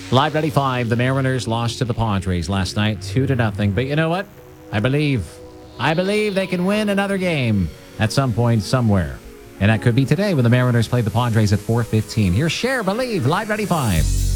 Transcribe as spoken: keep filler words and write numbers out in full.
Live ninety-five, the Mariners lost to the Padres last night, two to nothing. But you know what? I believe, I believe they can win another game at some point, somewhere. And that could be today when the Mariners play the Padres at four fifteen. Here's Share Believe, Live ninety-five.